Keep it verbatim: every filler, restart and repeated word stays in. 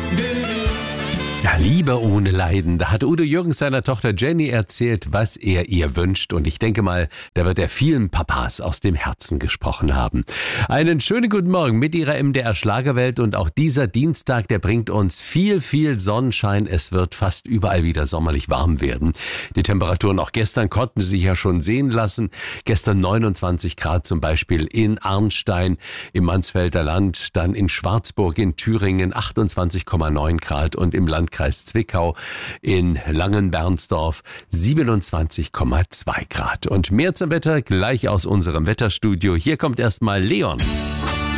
Ja, Liebe ohne Leiden. Da hat Udo Jürgens seiner Tochter Jenny erzählt, was er ihr wünscht. Und ich denke mal, da wird er vielen Papas aus dem Herzen gesprochen haben. Einen schönen guten Morgen mit Ihrer M D R Schlagerwelt. Und auch dieser Dienstag, der bringt uns viel, viel Sonnenschein. Es wird fast überall wieder sommerlich warm werden. Die Temperaturen auch gestern konnten sich ja schon sehen lassen. Gestern neunundzwanzig Grad zum Beispiel in Arnstein im Mansfelder Land, dann in Schwarzburg in Thüringen achtundzwanzig Komma neun Grad und im Landkreis Zwickau in Langenbernsdorf siebenundzwanzig Komma zwei Grad. Und mehr zum Wetter gleich aus unserem Wetterstudio. Hier kommt erstmal Leon.